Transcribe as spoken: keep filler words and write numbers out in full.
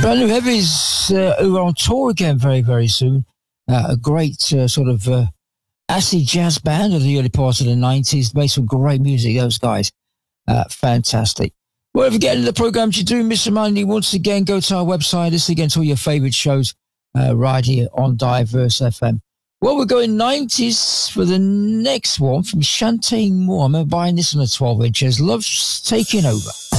Brand New Heavies uh, who are on tour again very, very soon. Uh, a great uh, sort of uh, acid jazz band of the early part of the nineties. Made some great music, those guys. Uh, fantastic. Well, if you get into the programs you do, Mister Money, once again, go to our website. Listen again to all your favourite shows uh, right here on Diverse F M. Well, we're going nineties for the next one from Shantae Moore. I'm buying this on a twelve inch as Love's Taking Over.